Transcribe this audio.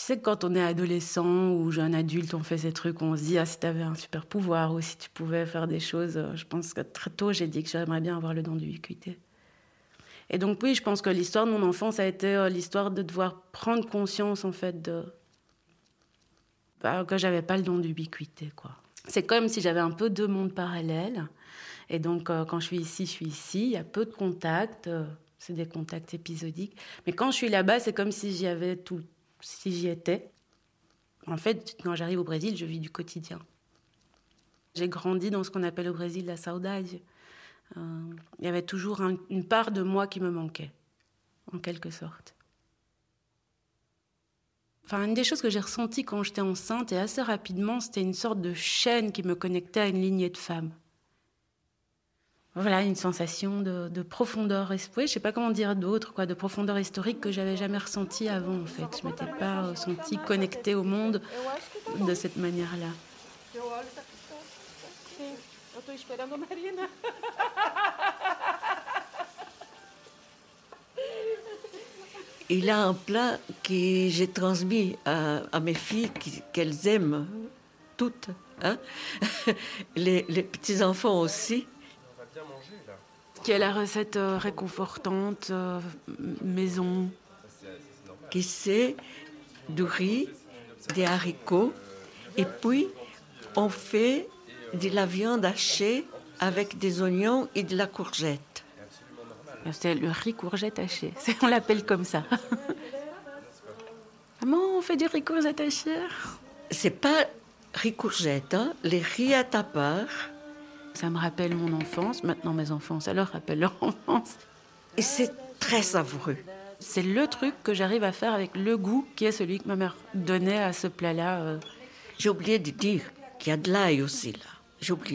sais que quand on est adolescent ou jeune adulte, on fait ces trucs, on se dit, ah, si t'avais un super pouvoir ou si tu pouvais faire des choses. Je pense que très tôt, j'ai dit que j'aimerais bien avoir le don d'ubiquité. Et donc oui, je pense que l'histoire de mon enfance a été l'histoire de devoir prendre conscience, en fait, que j'avais pas le don d'ubiquité, quoi. C'est comme si j'avais un peu deux mondes parallèles. Et donc, quand je suis ici. Il y a peu de contacts. C'est des contacts épisodiques. Mais quand je suis là-bas, c'est comme si si j'y étais. En fait, quand j'arrive au Brésil, je vis du quotidien. J'ai grandi dans ce qu'on appelle au Brésil la saudade. Il y avait toujours une part de moi qui me manquait, en quelque sorte. Enfin, une des choses que j'ai ressenties quand j'étais enceinte, et assez rapidement, c'était une sorte de chaîne qui me connectait à une lignée de femmes. Voilà, une sensation de profondeur, oui, je sais pas comment dire d'autre, quoi, de profondeur historique que j'avais jamais ressentie avant, en fait. Je m'étais pas sentie connectée au monde de cette manière-là. Il a un plat que j'ai transmis à mes filles, qu'elles aiment toutes, hein? Les petits-enfants aussi. Qui est la recette réconfortante, maison. Qui c'est du riz, des haricots, et puis on fait de la viande hachée avec des oignons et de la courgette. C'est le riz courgette haché, on l'appelle comme ça. Maman, on fait du riz courgette haché? C'est pas riz courgette, hein? Les riz à ta part. Ça me rappelle mon enfance. Maintenant, mes enfants, ça leur rappelle leur enfance. Et c'est très savoureux. C'est le truc que j'arrive à faire avec le goût qui est celui que ma mère donnait à ce plat-là. J'ai oublié de dire qu'il y a de l'ail aussi, là. J'ai oublié.